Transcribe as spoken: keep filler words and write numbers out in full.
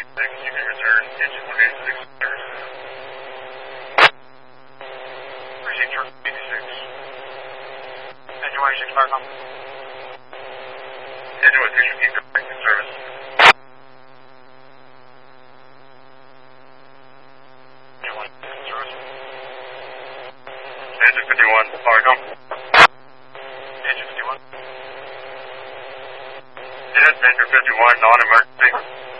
eighty-six, you can return engine one eighty-six service. Appreciate your eighty-six. Engine one eighty-six, fire com. Engine one eighty-six, keep going in service. Engine one eighty-six in service. Engine fifty-one, fire com. Engine fifty-one. Yes, Major fifty-one, non-emergency.